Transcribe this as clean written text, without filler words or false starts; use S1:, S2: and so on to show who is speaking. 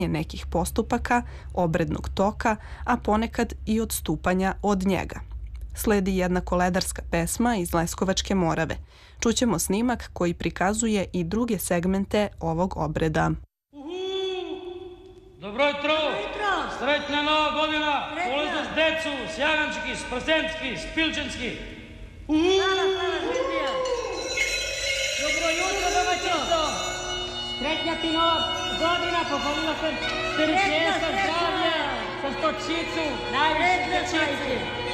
S1: nekih postupaka, obrednog toka, a ponekad i odstupanja od njega. Sledi jedna koledarska pesma iz Leskovačke Morave. Čućemo snimak koji prikazuje i druge segmente ovog obreda.
S2: Dobro jutro! Sretna nova godina! Polaznost decu, Sjagančki, Sprsenski, Spilčanski!
S3: Hvala, Živija! Dobro jutro, domaćico! Sretna ti nova godina, pohodila sam srčestva zdravlja, sa stočicu, najviše stočice!